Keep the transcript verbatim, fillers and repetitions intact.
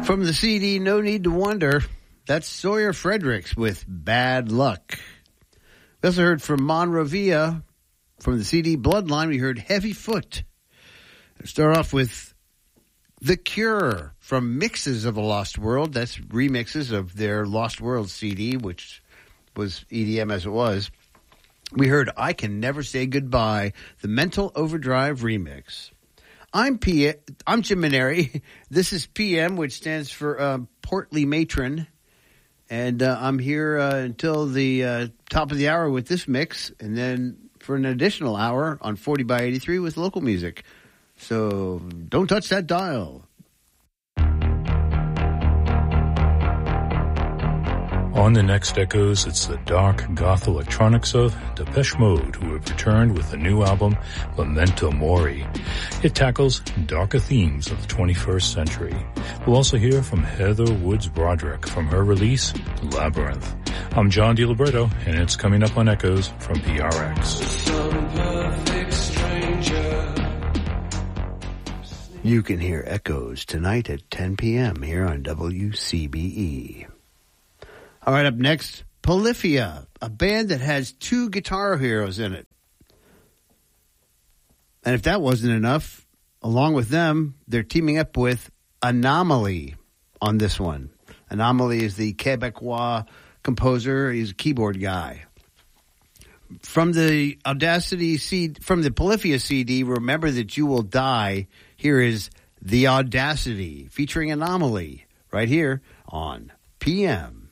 From the C D No Need to Wonder, that's Sawyer Fredericks with Bad Luck. We also heard from Monrovia. From the C D Bloodline, we heard Heavy Foot. Let's start off with The Cure from Mixes of a Lost World. That's remixes of their Lost World C D, which was E D M as it was. We heard I Can Never Say Goodbye, the Mental Overdrive remix. I'm P. I'm Jim Maneri. This is P M, which stands for uh, Portly Matron, and uh, I'm here uh, until the uh, top of the hour with this mix, and then for an additional hour on forty by eighty-three with local music. So don't touch that dial. On the next Echoes, it's the dark goth electronics of Depeche Mode, who have returned with the new album, Memento Mori. It tackles darker themes of the twenty-first century. We'll also hear from Heather Woods Broderick from her release, Labyrinth. I'm John DiLiberto, and it's coming up on Echoes from P R X. Some perfect stranger. You can hear Echoes tonight at ten p.m. here on W C B E. All right, up next, Polyphia, a band that has two guitar heroes in it. And if that wasn't enough, along with them, they're teaming up with Anomaly on this one. Anomaly is the Quebecois composer. He's a keyboard guy. From the Audacity C D, from the Polyphia C D, Remember That You Will Die, here is The Audacity, featuring Anomaly, right here on P M.